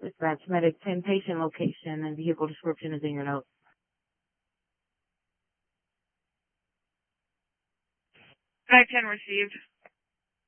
Dispatch medic 10 patient location and vehicle description is in your notes. Medic 10 received.